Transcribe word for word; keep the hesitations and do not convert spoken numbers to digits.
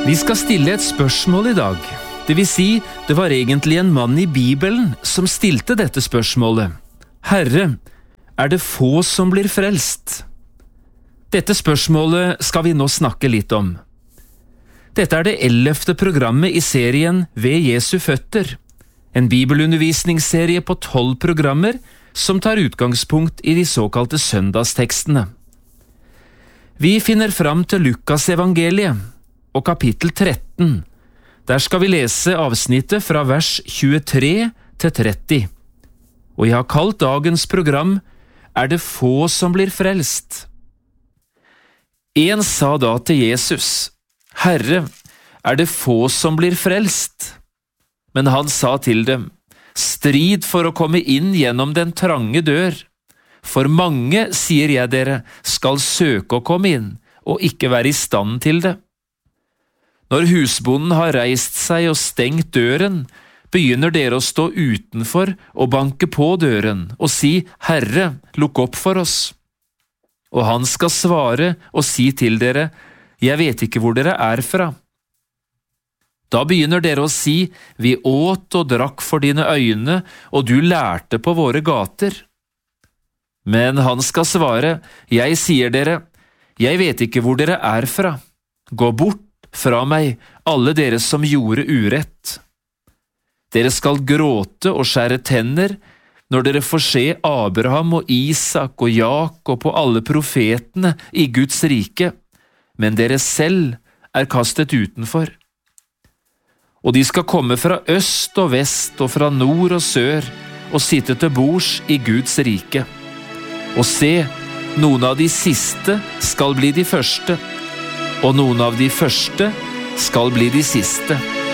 Vi skal stille et spørsmål i dag. Det vil si, det var egentlig en mann i Bibelen som stilte dette spørsmålet. Herre, er det få som blir frelst? Dette spørsmålet skal vi nå snakke litt om. Dette er det ellevte programmet i serien Ved Jesu føtter, en bibelundervisningsserie på tolv programmer som tar utgangspunkt i de såkalte søndagstekstene. Vi finner fram til Lukas evangeliet og kapittel tretten. Der skal vi lese avsnittet fra vers tjuetre til tretti. Og jeg har kalt dagens program Er det få som blir frelst? En sa da til Jesus, Herre, er det få som blir frelst? Men han sa til dem, strid for å komme inn gjennom den trange dør. For mange, sier jeg dere, skal søke å komme inn, og ikke være i stand til det. Når husbonden har reist seg og stengt døren, begynner dere å stå utenfor og banke på døren og si, Herre, lukk opp for oss. Og han skal svare og si til dere, jeg vet ikke hvor dere er fra. Da begynner dere å si, vi åt og drakk for dine øyne, og du lærte på våre gater. Men han skal svare, jeg sier dere, jeg vet ikke hvor dere er fra. Gå bort fra meg, alle dere som gjorde urett. Dere skal gråte og skjære tenner når dere får se Abraham og Isak og Jakob og alle profetene i Guds rike, men dere selv er kastet utenfor. Og de skal komme fra øst og vest og fra nord og sør og sitte til bords i Guds rike. Og se, noen av de siste skal bli de første, og noen av de første skal bli de siste.